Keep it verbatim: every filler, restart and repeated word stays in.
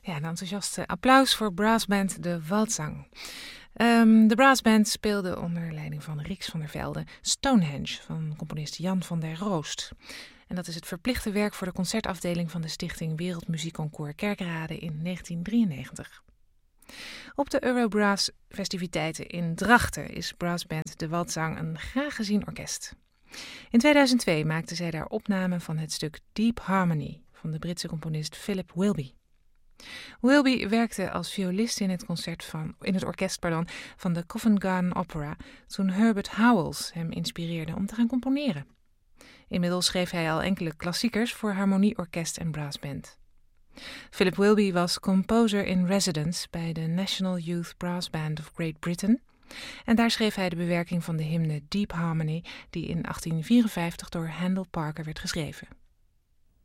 Ja, een enthousiast applaus voor brassband De Waldzang. Um, de brassband speelde onder leiding van Rix van der Velde Stonehenge van componist Jan van der Roost. En dat is het verplichte werk voor de concertafdeling van de Stichting Wereldmuziekconcours Kerkrade in negentien drieënnegentig. Op de Eurobrass festiviteiten in Drachten is brassband De Waldzang een graag gezien orkest. In tweeduizend twee maakte zij daar opnamen van het stuk Deep Harmony van de Britse componist Philip Wilby. Wilby werkte als violist in het, concert van, in het orkest pardon, van de Covent Garden Opera toen Herbert Howells hem inspireerde om te gaan componeren. Inmiddels schreef hij al enkele klassiekers voor harmonieorkest en brassband. Philip Wilby was composer in residence bij de National Youth Brass Band of Great Britain en daar schreef hij de bewerking van de hymne Deep Harmony die in achttien vierenvijftig door Handel Parker werd geschreven.